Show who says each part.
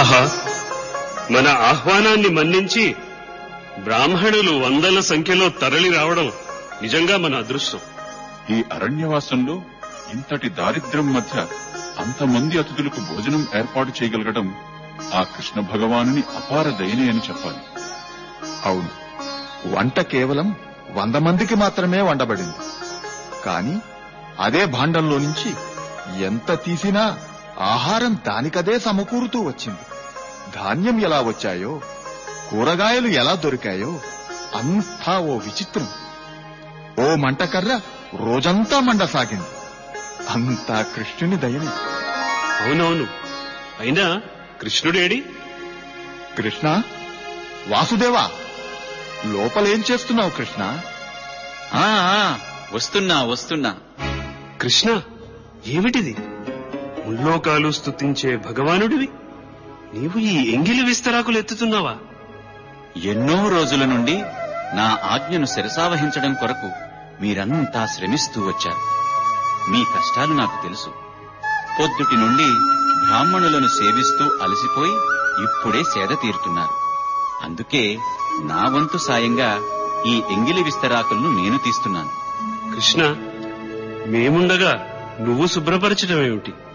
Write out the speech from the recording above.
Speaker 1: ఆహా, మన ఆహ్వానాన్ని మన్నించి బ్రాహ్మణులు వందల సంఖ్యలో తరలి రావడం నిజంగా మన అదృష్టం.
Speaker 2: ఈ అరణ్యవాసంలో ఇంతటి దారిద్ర్యం మధ్య అంతమంది అతిథులకు భోజనం ఏర్పాటు చేయగలగడం ఆ కృష్ణ భగవానుని అపార దయనే అని చెప్పాలి.
Speaker 3: అవును, వంట కేవలం 100 మందికి మాత్రమే వండబడింది. కాని అదే భాండంలో నుంచి ఎంత తీసినా ఆహారం దానికదే సమకూరుతూ వచ్చింది. ధాన్యం ఎలా వచ్చాయో, కూరగాయలు ఎలా దొరికాయో అంతా ఓ విచిత్రం. ఓ మంటకర్ర రోజంతా మండసాగింది. అంతా కృష్ణుని దయనే.
Speaker 1: అవునవును, అయినా కృష్ణుడేడి?
Speaker 3: కృష్ణ, వాసుదేవా, లోపలేం చేస్తున్నావు కృష్ణ?
Speaker 4: వస్తున్నా.
Speaker 1: కృష్ణ, ఏమిటిది? ముల్లోకాలు స్తుతించే భగవానుడివి నీవు ఈ ఎంగిలి విస్తరాకులు ఎత్తుతున్నావా?
Speaker 4: ఎన్నో రోజుల నుండి నా ఆజ్ఞను శిరసావహించడం కొరకు మీరంతా శ్రమిస్తూ వచ్చారు. మీ కష్టాలు నాకు తెలుసు. పొద్దుటి నుండి బ్రాహ్మణులను సేవిస్తూ అలసిపోయి ఇప్పుడే సేద తీరుతున్నారు. అందుకే నా వంతు సాయంగా ఈ ఎంగిలి విస్తరాకులను నేను తీస్తున్నాను.
Speaker 1: కృష్ణ, మేముండగా నువ్వు శుభ్రపరచడమేమిటి?